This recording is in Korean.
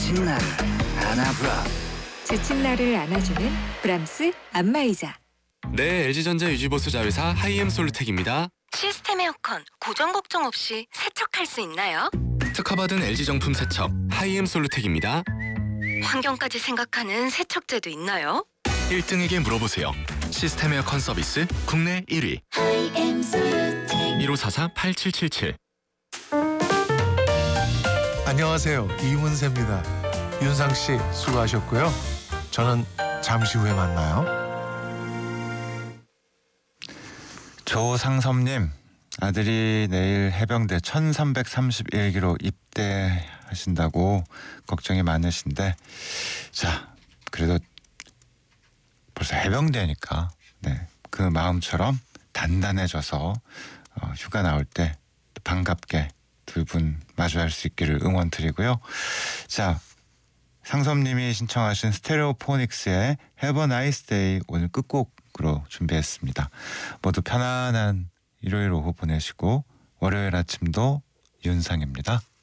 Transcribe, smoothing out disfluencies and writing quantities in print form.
지친 나를 안아브라. 지친 나를 안아주는 브람스 안마의자. 네, LG전자 유지보수 자회사 하이엠솔루텍입니다. 시스템 에어컨 고장 걱정 없이 세척할 수 있나요? 특허받은 LG 정품 세척 하이엠솔루텍입니다. 환경까지 생각하는 세척제도 있나요? 1등에게 물어보세요. 시스템 에어컨 서비스 국내 1위. 1544-8777. 안녕하세요. 이문세입니다. 윤상 씨 수고하셨고요. 저는 잠시 후에 만나요. 조상섭님, 아들이 내일 해병대 1331기로 입대하신다고 걱정이 많으신데, 자, 그래도 벌써 해병대니까 그 마음처럼 단단해져서 휴가 나올 때 반갑게 두 분 마주할 수 있기를 응원드리고요. 자, 상섭님이 신청하신 스테레오포닉스의 Have a Nice Day 오늘 끝곡으로 준비했습니다. 모두 편안한 일요일 오후 보내시고 월요일 아침도 윤상입니다.